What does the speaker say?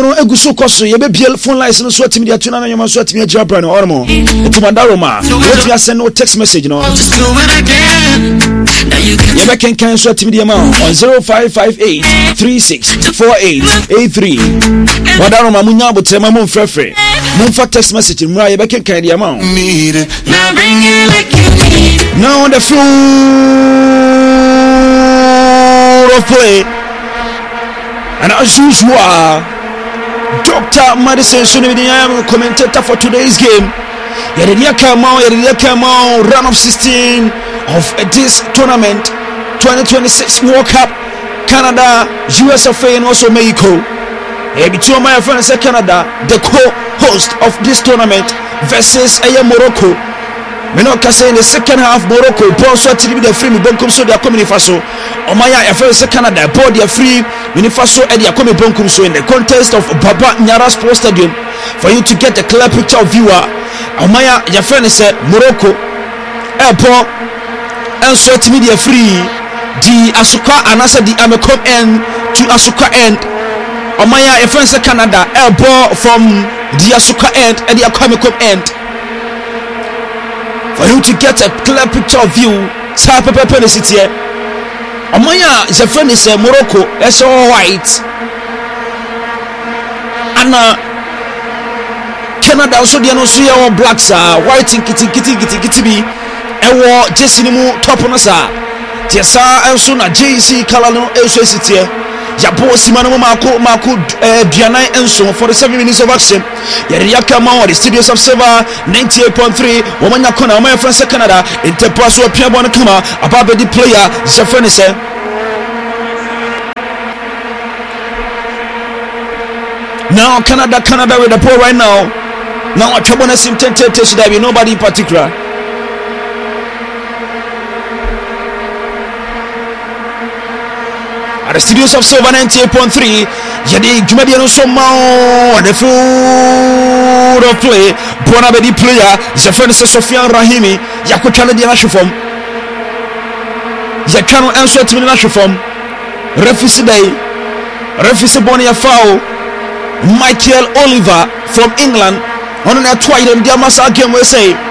no egusu koso ye be biel phone lines no so atimi dia tuna na nyoma so atimi agira bra no ormo etimandaro ma what you send no text message no ye be kenkan so atimi dia ma on 0558364883 wadaro ma munya botrema mo mfrefre mo fa text message mura ye be kenkan dia ma now on the floor of play, and as usual, Dr. Madison Sunibidi, I am a commentator for today's game. Yadidia Kamau, run of 16 of this tournament, 2026 World Cup, Canada, USFA, and also Mexico. Between my friends, Canada, the co-host of this tournament, versus Morocco. Menoka say in the second half, Morocco, ball so to be the free, Bonkum so they are coming faso. Omaya, a first Canada, ball they are free, Minifaso, and they are coming Bonkum so in the contest of Baba Nyara Sports Stadium. For you to get a clear picture of viewer, Omaya, your friend is Morocco, airport, and so to be the free, the Asuka, and answer the Amekom end to Asuka end. Omaya, a friend is Canada, airport from the Asuka end and the Amekom end. For you to get a clear picture of view, tap a paper city. Amaya, his friend is Morocco, that's all white. And Canada also the Anosia or blacks are white in kitty be a war Jessinimu top on us. Tiasa and soon a JC Kalano also city. Jabo Simano Marco Bianai and so for the 7 minutes of action. Yariaka Mao, the studios of Seva 98.3. Womanya Kona, my friends Canada, Interpasso Piabona Kama, about the player, Zafenise. Now Canada with the ball right now. Now a trouble sim tempted to there be nobody in particular. At the studios of Silver 98.3, Jadi Jumadiano Somao, and the food of play, Bonabedi player, Zafran Sofian Rahimi, Yakutana di Nashufom, Yakano answer to the Nashufom, Refisi Day, Refisi Bonia Fowl, Michael Oliver from England, on a twilight and Diamasa game will say.